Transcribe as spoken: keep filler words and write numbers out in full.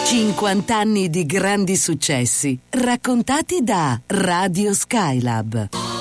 cinquanta anni di grandi successi, raccontati da Radio Skylab.